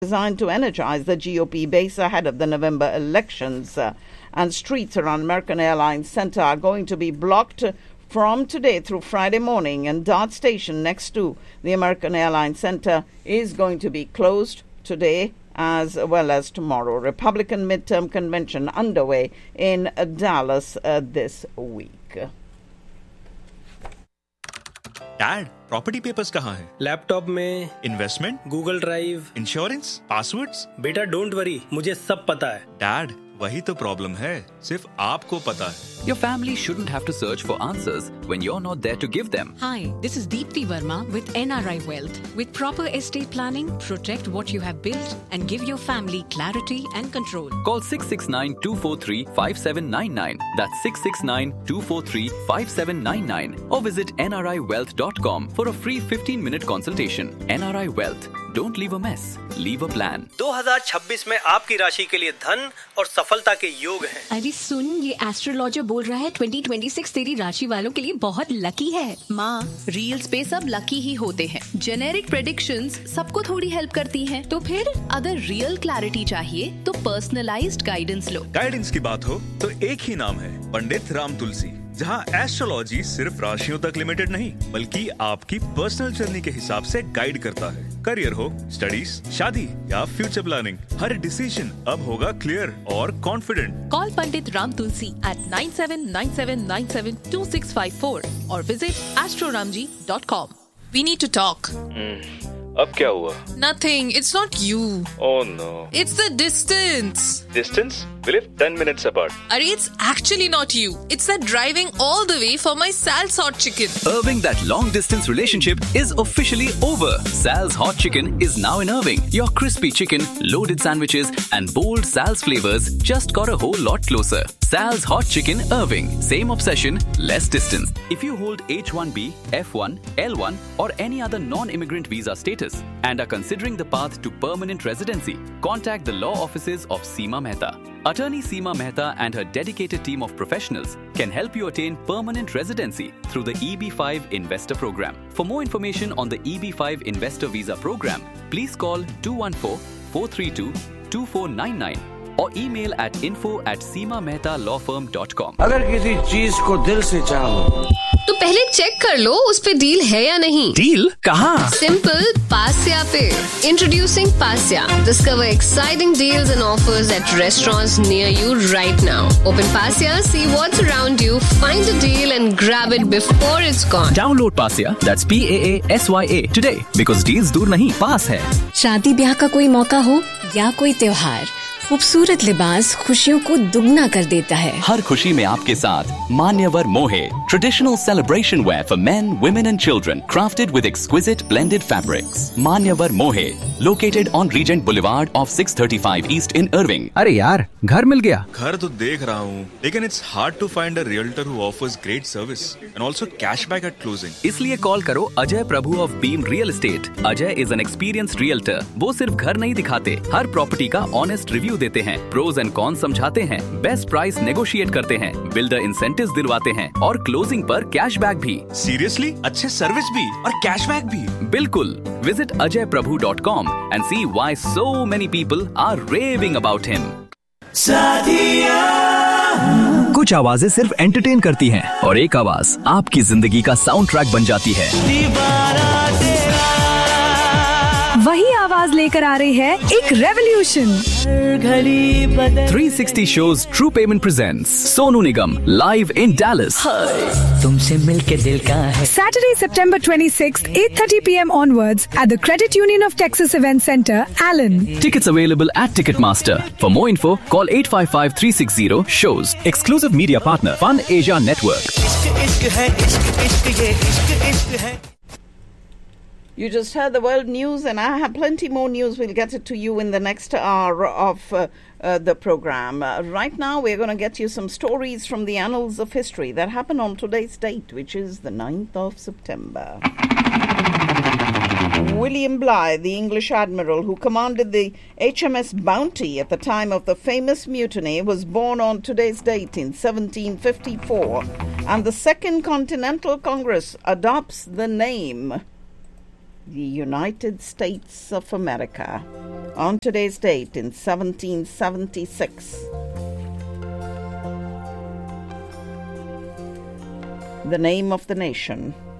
designed to energize the GOP base ahead of the November elections. And streets around American Airlines Center are going to be blocked from today through Friday morning, and Dart Station next to the American Airlines Center is going to be closed today as well as tomorrow. Republican midterm convention underway in Dallas this week. Dad, property papers कहाँ हैं? Laptop में. Investment? Google drive. Insurance? Passwords? बेटा don't worry, मुझे सब पता है. Dad, वही तो प्रॉब्लम है, सिर्फ आपको पता है. Your family shouldn't have to search for answers when you're not there to give them. Hi, this is Deepti Verma with NRI Wealth. With proper estate planning, protect what you have built and give your family clarity and control. Call 669-243-5799. That's 669-243-5799. Or visit nriwealth.com for a free 15-minute consultation. NRI Wealth. Don't leave a mess. Leave a plan. 2026 में आपकी राशि के लिए धन और सफलता के योग हैं. अरे सुन, ये एस्ट्रोलॉजर बोल रहा है 2026 तेरी राशि वालों के लिए बहुत लकी है. माँ, रील्स पे सब लकी ही होते हैं. जेनेरिक प्रेडिक्शंस सबको थोड़ी हेल्प करती हैं. तो फिर अगर रियल क्लैरिटी चाहिए तो पर्सनलाइज्ड गाइडेंस लो. गाइडेंस की बात हो तो एक ही नाम है, पंडित राम तुलसी. जहां एस्ट्रोलॉजी सिर्फ राशियों तक लिमिटेड नहीं, बल्कि आपकी पर्सनल जर्नी के हिसाब से गाइड करता है. करियर हो, स्टडीज, शादी या फ्यूचर प्लानिंग, हर डिसीजन अब होगा क्लियर और confident. Call Pandit Ram Tulsi at 9797972654 or visit astroramji.com. We need to talk. अब क्या हुआ? Nothing. It's not you. Oh no. It's the distance. Distance? We live 10 minutes apart. Arey, it's actually not you. It's that driving all the way for my Sal's Hot Chicken. Irving, that long-distance relationship is officially over. Sal's Hot Chicken is now in Irving. Your crispy chicken, loaded sandwiches and bold Sal's flavors just got a whole lot closer. Sal's Hot Chicken, Irving. Same obsession, less distance. If you hold H-1B, F-1, L-1 or any other non-immigrant visa status and are considering the path to permanent residency, contact the law offices of Seema Mehta. Attorney Seema Mehta and her dedicated team of professionals can help you attain permanent residency through the EB-5 Investor Program. For more information on the EB-5 Investor Visa Program, please call 214-432-2499 or email at info@seemamehtalaw.com. अगर किसी चीज को दिल से चाहो तो पहले check कर लो उस पे डील है या नहीं. Deal? कहाँ? सिंपल, पास्या पे. Introducing Pasya. Discover exciting deals and offers at restaurants near you right now. Open Pasya, see what's around you, find a deal and grab it before it's gone. Download Pasya, that's PAASYA today, because deals दूर नहीं, पास है. शादी ब्याह का कोई मौका हो या कोई त्योहार, खूबसूरत लिबास खुशियों को दुगना कर देता है. हर खुशी में आपके साथ मान्यवर मोहे, traditional celebration wear for men, women and children, crafted with exquisite blended fabrics. Manyavar Mohe, located on Regent Boulevard off 635 East in Irving. अरे यार, घर मिल गया. घर तो देख रहा हूँ, लेकिन it's hard to find a realtor who offers great service and also cashback at closing. इसलिए कॉल करो अजय प्रभु of beam real estate. Ajay is an experienced realtor. वो सिर्फ घर नहीं दिखाते, हर प्रॉपर्टी का ऑनेस्ट रिव्यू देते हैं, प्रोज एंड कॉन्स समझाते हैं, बेस्ट प्राइस नेगोशिएट करते हैं, बिल्डर इंसेंटिव्स दिलवाते हैं और क्लोजिंग पर कैशबैक भी. सीरियसली? अच्छे सर्विस भी और कैशबैक भी? बिल्कुल. Visit ajayprabhu.com and see why so many people are raving about him. कुछ आवाजें सिर्फ एंटरटेन करती हैं और एक आवाज आपकी जिंदगी का साउंड ट्रैक बन जाती है. वही आवाज लेकर आ रही है एक revolution. 360 shows True Payment presents Sonu Nigam live in Dallas. तुमसे मिलके दिल का है. Saturday, September 26th, 8:30 p.m. onwards at the Credit Union of Texas Event Center, Allen. Tickets available at Ticketmaster. For more info, call 855-360-SHOWS. Exclusive media partner, Fun Asia Network. You just heard the world news, and I have plenty more news. We'll get it to you in the next hour of the program. Right now, we're going to get you some stories from the annals of history that happened on today's date, which is the 9th of September. William Bligh, the English admiral who commanded the HMS Bounty at the time of the famous mutiny, was born on today's date in 1754, and the Second Continental Congress adopts the name the United States of America. On today's date in 1776, the name of the nation